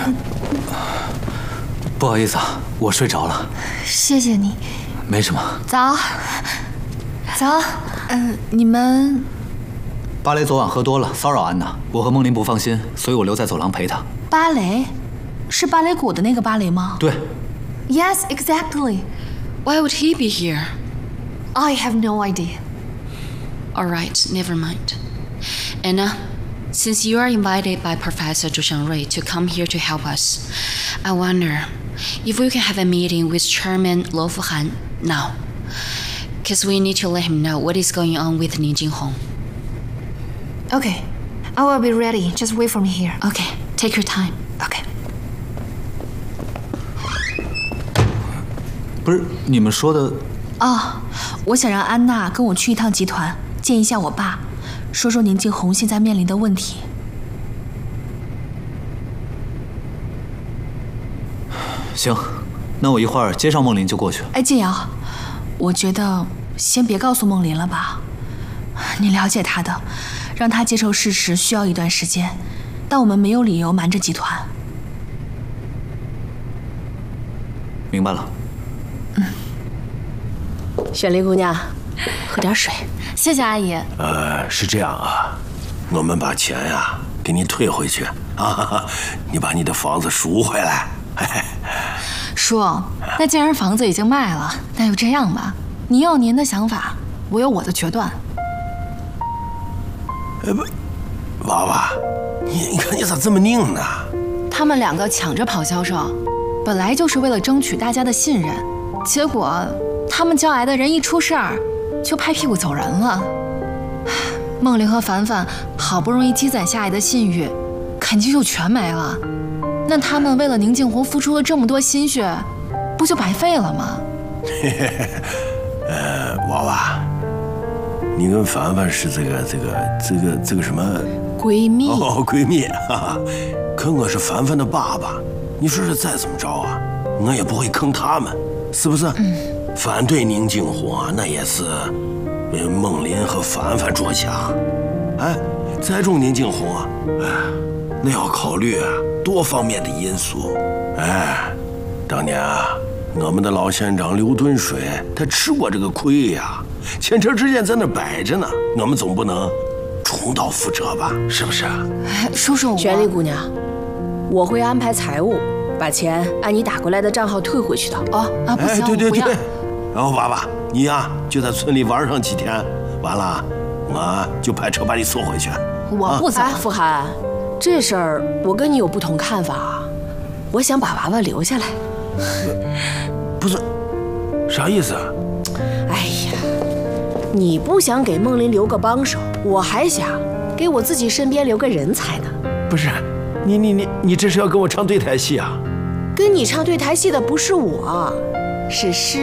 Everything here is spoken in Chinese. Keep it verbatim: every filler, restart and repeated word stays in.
不好意思啊，我睡着了。 谢谢你。 没什么。 早，早。嗯、呃，你们。 芭蕾昨晚喝多了，骚扰安娜。我和梦琳不放心，所以我留在走廊陪她。 芭蕾，是芭蕾舞的那个芭蕾吗？ 对。 Yes, exactly. Why would he be here? I have no idea. All right, never mind. Anna, since you are invited by Professor Zhou Xiangrui to come here to help us, I wonder if we can have a meeting with Chairman Luo Fuhan now, because we need to let him know what is going on with Ning Jinghong. Okay, I will be ready. Just wait for me here. Okay, take your time. Okay. 不是你们说的哦，我想让安娜跟我去一趟集团，见一下我爸，说说宁静红现在面临的问题。 行，那我一会儿接上梦琳就过去。 哎，静瑶，我觉得先别告诉梦琳了吧，你了解她的，让她接受事实需要一段时间，但我们没有理由瞒着集团。 明白了。 嗯。 雪梨姑娘，喝点水。 谢谢阿姨。 呃，是这样啊，我们把钱呀、啊、给你退回去啊，你把你的房子赎回来。嘿嘿。 叔，那既然房子已经卖了，那就这样吧。您有您的想法，我有我的决断。 呃不，娃娃，你你看你咋这么拧呢？ 他们两个抢着跑销售，本来就是为了争取大家的信任，结果他们交来的人一出事儿，就拍屁股走人了。梦玲和凡凡好不容易积攒下来的信誉，肯定就全没了。那他们为了宁静红付出了这么多心血，不就白费了吗？ 呃，娃娃，你跟凡凡是这个这个这个这个什么闺蜜？ 哦，闺蜜，哈哈。可我是凡凡的爸爸，你说这再怎么着啊，我也不会坑他们，是不是？嗯。反对宁静红啊，那也是为梦琳和凡凡着想。哎，再重宁静红啊，哎，那要考虑啊多方面的因素。哎，当年啊，我们的老县长刘敦水他吃过这个亏呀，前车之鉴在那摆着呢，我们总不能重蹈覆辙吧？是不是？ 哎，叔叔， 雪莉姑娘，我会安排财务把钱按你打过来的账号退回去的。 哦啊，不行， 哎，对对对。 然后娃娃，你呀、啊、就在村里玩上几天，完了，我就派车把你送回去。 我不走。 哎，傅涵，这事儿我跟你有不同看法啊。我想把娃娃留下来。 不是，啥意思啊？ 哎呀，你不想给梦琳留个帮手，我还想给我自己身边留个人才呢。 不是，你你你你这是要跟我唱对台戏啊？ 跟你唱对台戏的不是我，是诗。